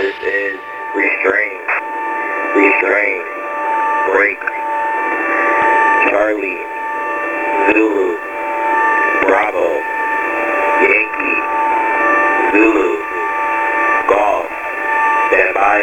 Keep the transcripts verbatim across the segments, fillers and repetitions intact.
This is restrain, restrain, break. Charlie, Zulu, Bravo, Yankee, Zulu, Golf, stand by.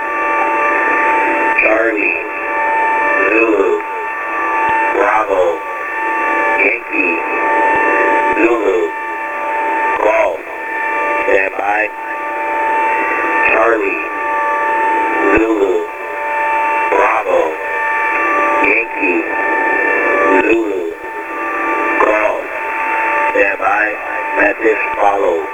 Charlie, Zulu, Bravo, Yankee, Zulu, Golf, stand by. Charlie, Zulu, Bravo, Yankee, Zulu, Golf, stand by. Message follows.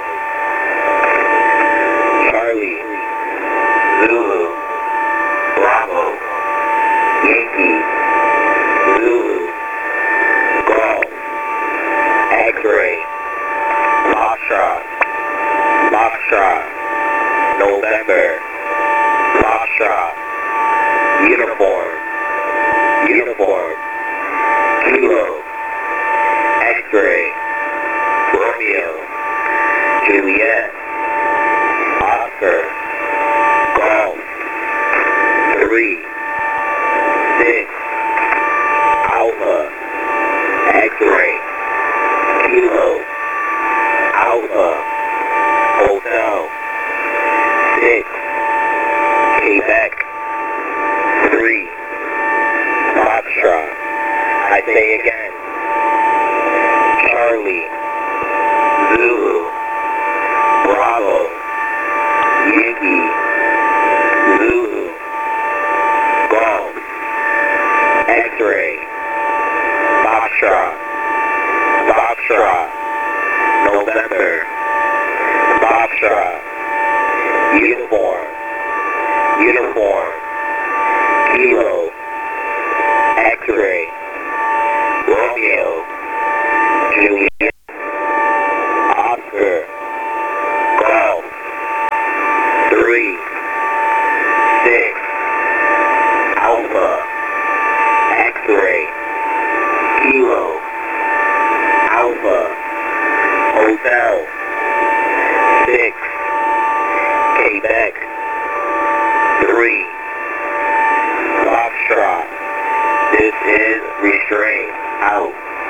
Charlie, Zulu, Bravo, Yankee, Zulu, Golf, X-ray, Foxtrot, Foxtrot, November, Foxtrot, Uniform, Uniform, Kilo, X-ray, Romeo, Juliet, Oscar, Golf, three, six, Alpha, X-ray, Kilo, Alpha, Hotel, six,